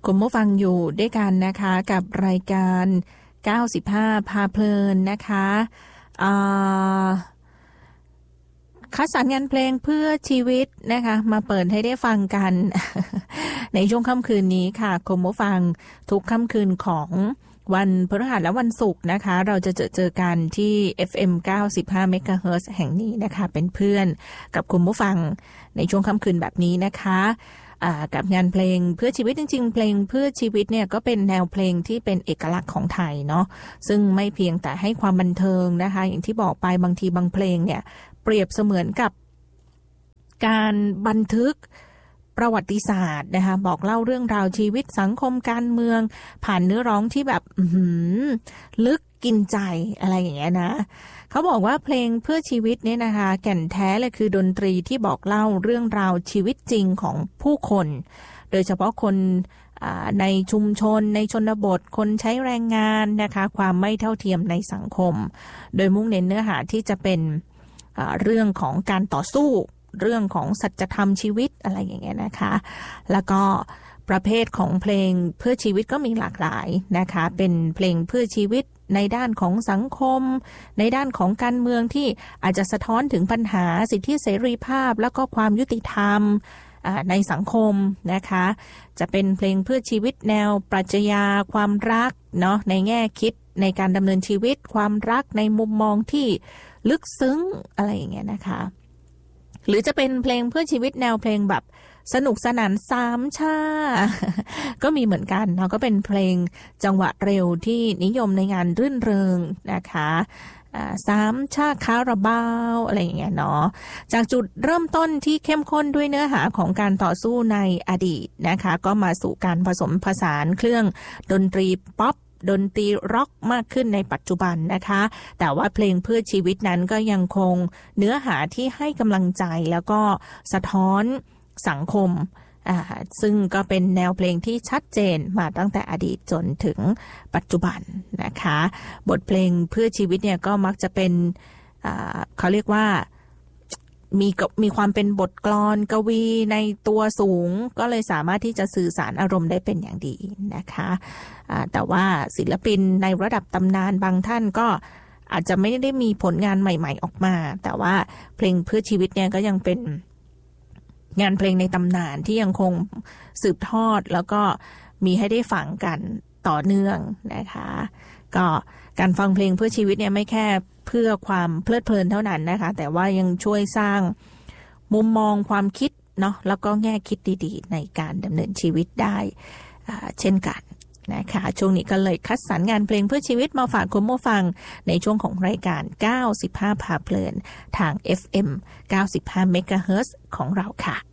คุณผู้ฟังอยู่ด้วยกันนะคะกับรายการ95พาเพลินนะคะคัดสรรงานเพลงเพื่อชีวิตนะคะมาเปิดให้ได้ฟังกัน ในช่วงค่ำคืนนี้ค่ะคุณผู้ฟังทุกค่ำคืนของวันพฤหัสและวันศุกร์นะคะเราจะเจอกันที่ FM 95 MHz แห่งนี้นะคะเป็นเพื่อนกับคุณผู้ฟังในช่วงค่ำคืนแบบนี้นะคะกับงานเพลงเพื่อชีวิตจริงๆเพลงเพื่อชีวิตเนี่ยก็เป็นแนวเพลงที่เป็นเอกลักษณ์ของไทยเนาะซึ่งไม่เพียงแต่ให้ความบันเทิงนะคะอย่างที่บอกไปบางทีบางเพลงเนี่ยเปรียบเสมือนกับการบันทึกประวัติศาสตร์นะคะบอกเล่าเรื่องราวชีวิตสังคมการเมืองผ่านเนื้อร้องที่แบบลึกกินใจอะไรอย่างเงี้ยนะเขาบอกว่าเพลงเพื่อชีวิตเนี่ยนะคะแก่นแท้เลยคือดนตรีที่บอกเล่าเรื่องราวชีวิตจริงของผู้คนโดยเฉพาะคนในชุมชนในชนบทคนใช้แรงงานนะคะความไม่เท่าเทียมในสังคมโดยมุ่งเน้นเนื้อหาที่จะเป็นเรื่องของการต่อสู้เรื่องของสัจธรรมชีวิตอะไรอย่างเงี้ยนะคะแล้วก็ประเภทของเพลงเพื่อชีวิตก็มีหลากหลายนะคะเป็นเพลงเพื่อชีวิตในด้านของสังคมในด้านของการเมืองที่อาจจะสะท้อนถึงปัญหาสิทธิเสรีภาพแล้วก็ความยุติธรรมในสังคมนะคะจะเป็นเพลงเพื่อชีวิตแนวปรัชญาความรักเนาะในแง่คิดในการดำเนินชีวิตความรักในมุมมองที่ลึกซึ้งอะไรอย่างเงี้ยนะคะหรือจะเป็นเพลงเพื่อชีวิตแนวเพลงแบบสนุกสนานสามชา ก็มีเหมือนกันเนาะก็เป็นเพลงจังหวะเร็วที่นิยมในงานรื่นเริงนะคะสามชาคาราบาวอะไรอย่างเงี้ยเนาะจากจุดเริ่มต้นที่เข้มข้นด้วยเนื้อหาของการต่อสู้ในอดีตนะคะก็มาสู่การผสมผสานเครื่องดนตรีป๊อปดนตรีร็อกมากขึ้นในปัจจุบันนะคะแต่ว่าเพลงเพื่อชีวิตนั้นก็ยังคงเนื้อหาที่ให้กำลังใจแล้วก็สะท้อนสังคมซึ่งก็เป็นแนวเพลงที่ชัดเจนมาตั้งแต่อดีตจนถึงปัจจุบันนะคะบทเพลงเพื่อชีวิตเนี่ยก็มักจะเป็นเขาเรียกว่ามีความเป็นบทกลอนกวีในตัวสูงก็เลยสามารถที่จะสื่อสารอารมณ์ได้เป็นอย่างดีนะคะแต่ว่าศิลปินในระดับตำนานบางท่านก็อาจจะไม่ได้มีผลงานใหม่ๆออกมาแต่ว่าเพลงเพื่อชีวิตเนี่ยก็ยังเป็นงานเพลงในตำนานที่ยังคงสืบทอดแล้วก็มีให้ได้ฟังกันต่อเนื่องนะคะก็การฟังเพลงเพื่อชีวิตเนี่ยไม่แค่เพื่อความเพลิดเพลินเท่านั้นนะคะแต่ว่ายังช่วยสร้างมุมมองความคิดเนาะแล้วก็แง่คิดดีๆในการดำเนินชีวิตได้เช่นกันนะคะช่วงนี้ก็เลยคัดสรรงานเพลงเพื่อชีวิตมาฝากคุณผู้ฟังในช่วงของรายการ95พาเพลินทาง FM 95 MHz ของเราค่ะ